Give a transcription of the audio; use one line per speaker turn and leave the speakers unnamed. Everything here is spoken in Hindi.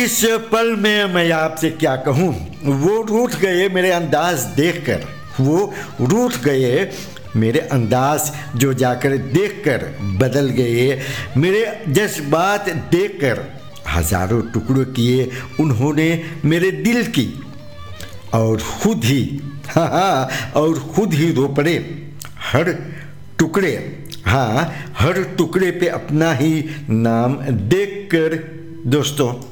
इस पल में मैं आपसे क्या कहूँ, वो रूठ गए मेरे अंदाज देखकर, वो रूठ गए मेरे अंदाज जो जाकर देखकर बदल गए, मेरे जज्बात देखकर हजारों टुकड़ों किए उन्होंने मेरे दिल की, और खुद ही और खुद ही रो पड़े हर टुकड़े, हर टुकड़े पे अपना ही नाम देखकर। दोस्तों